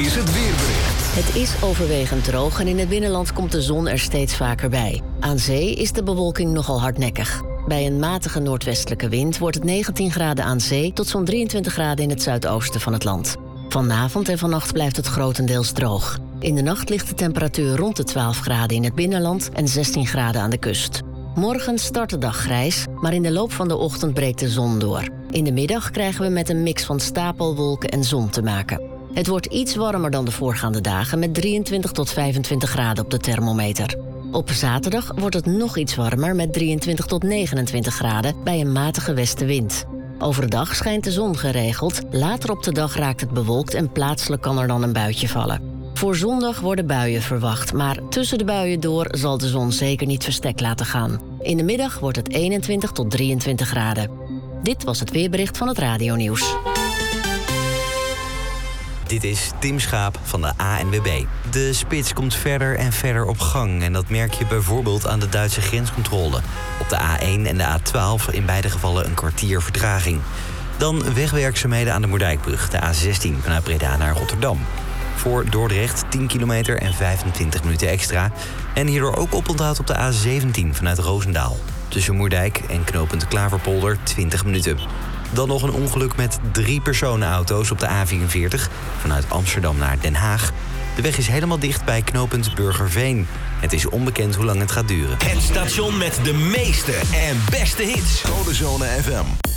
is het weerbericht. Het is overwegend droog en in het binnenland komt de zon er steeds vaker bij. Aan zee is de bewolking nogal hardnekkig. Bij een matige noordwestelijke wind wordt het 19 graden aan zee tot zo'n 23 graden in het zuidoosten van het land. Vanavond en vannacht blijft het grotendeels droog. In de nacht ligt de temperatuur rond de 12 graden in het binnenland en 16 graden aan de kust. Morgen start de dag grijs, maar in de loop van de ochtend breekt de zon door. In de middag krijgen we met een mix van stapelwolken en zon te maken. Het wordt iets warmer dan de voorgaande dagen met 23 tot 25 graden op de thermometer. Op zaterdag wordt het nog iets warmer met 23 tot 29 graden bij een matige westenwind. Overdag schijnt de zon geregeld, later op de dag raakt het bewolkt en plaatselijk kan er dan een buitje vallen. Voor zondag worden buien verwacht, maar tussen de buien door zal de zon zeker niet verstek laten gaan. In de middag wordt het 21 tot 23 graden. Dit was het weerbericht van het Radio-nieuws. Dit is Tim Schaap van de ANWB. De spits komt verder en verder op gang en dat merk je bijvoorbeeld aan de Duitse grenscontrole. Op de A1 en de A12 in beide gevallen een kwartier vertraging. Dan wegwerkzaamheden aan de Moerdijkbrug, de A16 vanuit Breda naar Rotterdam. Voor Dordrecht 10 kilometer en 25 minuten extra. En hierdoor ook oponthoud op de A17 vanuit Roosendaal. Tussen Moerdijk en knooppunt Klaverpolder 20 minuten. Dan nog een ongeluk met 3 personenauto's op de A44 vanuit Amsterdam naar Den Haag. De weg is helemaal dicht bij knooppunt Burgerveen. Het is onbekend hoe lang het gaat duren. Het station met de meeste en beste hits. Codezone FM.